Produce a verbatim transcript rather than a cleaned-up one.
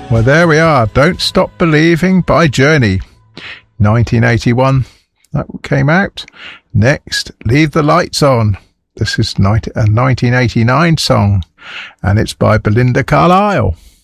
Well, there we are. Don't Stop Believing by Journey. nineteen eighty-one, that came out. Next, Leave the Lights On. This is a nineteen eighty-nine song, and it's by Belinda Carlisle.